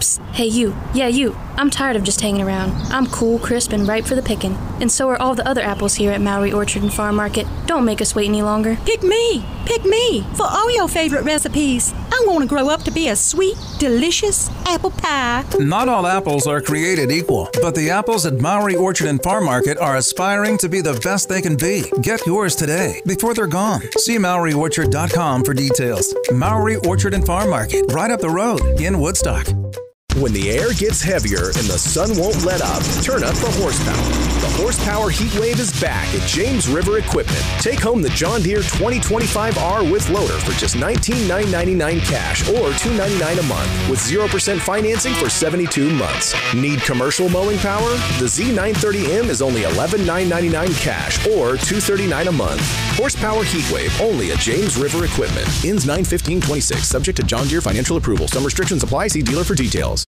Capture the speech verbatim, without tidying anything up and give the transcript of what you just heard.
Psst. Hey, you. Yeah, you. I'm tired of just hanging around. I'm cool, crisp, and ripe for the picking. And so are all the other apples here at Mowry Orchard and Farm Market. Don't make us wait any longer. Pick me. Pick me for all your favorite recipes. I want to grow up to be a sweet, delicious apple pie. Not all apples are created equal, but the apples at Mowry Orchard and Farm Market are aspiring to be the best they can be. Get yours today before they're gone. See Mowry Orchard dot com for details. Mowry Orchard and Farm Market, right up the road in Woodstock. When the air gets heavier and the sun won't let up, turn up the horsepower. The Horsepower Heat Wave is back at James River Equipment. Take home the John Deere twenty twenty-five R with loader for just nineteen thousand nine hundred ninety-nine dollars cash or two hundred ninety-nine dollars a month with zero percent financing for seventy-two months. Need commercial mowing power? The Z nine thirty M is only eleven thousand nine hundred ninety-nine dollars cash or two hundred thirty-nine dollars a month. Horsepower Heat Wave only at James River Equipment. Ends nine fifteen twenty-six. Subject to John Deere financial approval. Some restrictions apply. See dealer for details.